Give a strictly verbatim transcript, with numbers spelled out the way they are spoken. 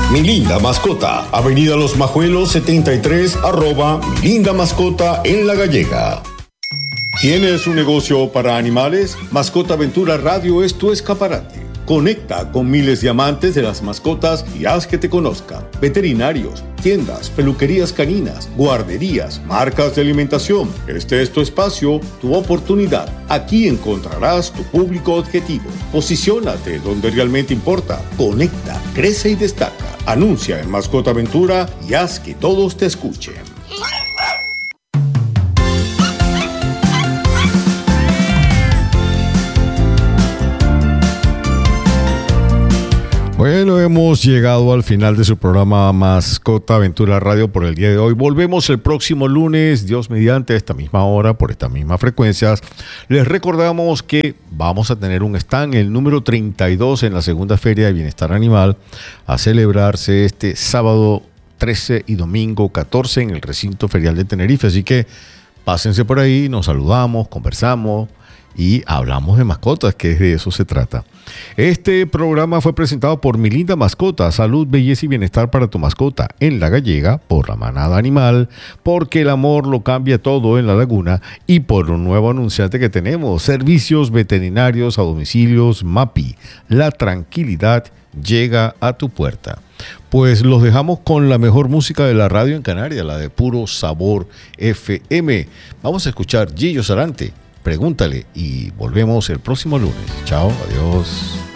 Mi Linda Mascota, Avenida Los Majuelos setenta y tres, arroba Mi Linda Mascota en La Gallega. ¿Tienes un negocio para animales? Mascota Aventura Radio es tu escaparate. Conecta con miles de amantes de las mascotas y haz que te conozcan. Veterinarios, tiendas, peluquerías caninas, guarderías, marcas de alimentación. Este es tu espacio, tu oportunidad. Aquí encontrarás tu público objetivo. Posiciónate donde realmente importa. Conecta, crece y destaca. Anuncia en Mascota Aventura y haz que todos te escuchen. Bueno, hemos llegado al final de su programa Mascota Aventura Radio por el día de hoy. Volvemos el próximo lunes, Dios mediante, a esta misma hora, por estas mismas frecuencias. Les recordamos que vamos a tener un stand, el número treinta y dos, en la segunda Feria de Bienestar Animal, a celebrarse este sábado trece y domingo catorce en el recinto ferial de Tenerife. Así que pásense por ahí, nos saludamos, conversamos y hablamos de mascotas, que de eso se trata. Este programa fue presentado por Mi Linda Mascota, salud, belleza y bienestar para tu mascota en La Gallega, por La Manada Animal, porque el amor lo cambia todo en La Laguna, y por un nuevo anunciante que tenemos, Servicios Veterinarios a Domicilios MAPI. La tranquilidad llega a tu puerta. Pues los dejamos con la mejor música de la radio en Canarias, la de Puro Sabor F M. Vamos a escuchar Gillo Sarante, Pregúntale, y volvemos el próximo lunes. Chao, adiós.